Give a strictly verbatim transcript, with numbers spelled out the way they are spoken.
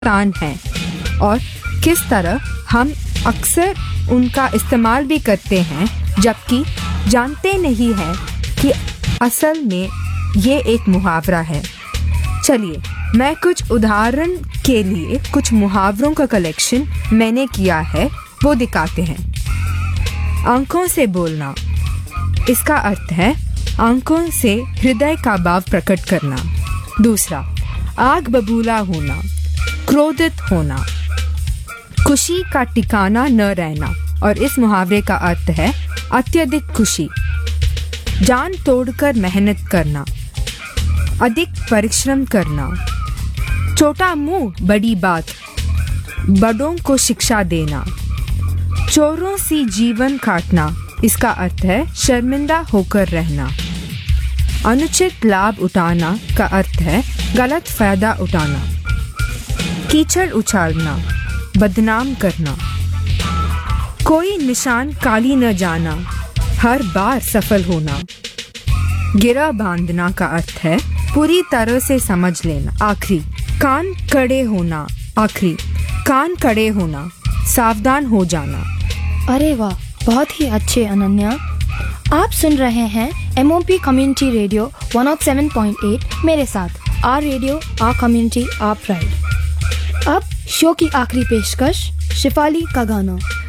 आसान हैं और किस तरह हम अक्सर उनका इस्तेमाल भी करते हैं जबकि जानते नहीं हैं कि असल में ये एक मुहावरा है। चलिए मैं कुछ उदाहरण के लिए कुछ मुहावरों का कलेक्शन मैंने किया है वो दिखाते हैं। आंखों से बोलना, इसका अर्थ है आंखों से हृदय का भाव प्रकट करना। दूसरा, आग बबूला होना, क्रोधित होना, खुशी का ठिकाना न रहना और इस मुहावरे का अर्थ है अत्यधिक खुशी। जान तोड़कर मेहनत करना, अधिक परिश्रम करना, छोटा मुंह बड़ी बात, बड़ों को शिक्षा देना, चोरों सी जीवन काटना, इसका अर्थ है शर्मिंदा होकर रहना। अनुचित लाभ उठाना का अर्थ है गलत फायदा उठाना। कीचड़ उछालना, बदनाम करना। कोई निशान काली न जाना, हर बार सफल होना। गिरा बांधना का अर्थ है पूरी तरह से समझ लेना। आखिरी, कान कड़े होना, आखिरी कान कड़े होना, सावधान हो जाना। अरे वाह, बहुत ही अच्छे अनन्या। आप सुन रहे हैं MOP community radio one O seven point eight मेरे साथ। Are radio, are community, are pride. अब शो की आखिरी पेशकश, शिफाली का गाना।